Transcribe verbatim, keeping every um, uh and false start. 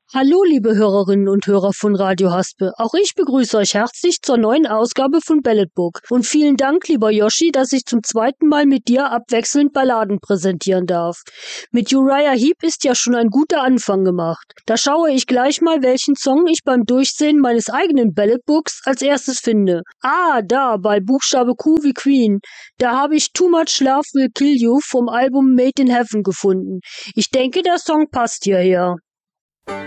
Hallo, liebe Hörerinnen und Hörer von Radio Haspe. Auch ich begrüße euch herzlich zur neuen Ausgabe von Ballad Book. Und vielen Dank, lieber Yoshi, dass ich zum zweiten Mal mit dir abwechselnd Balladen präsentieren darf. Mit Uriah Heep ist ja schon ein guter Anfang gemacht. Da schaue ich gleich mal, welchen Song ich beim Durchsehen meines eigenen Ballad Books als erstes finde. Ah, da, bei Buchstabe Q wie Queen. Da habe ich Too Much Love Will Kill You vom Album Made in Heaven gefunden. Ich denke, der Song passt hierher.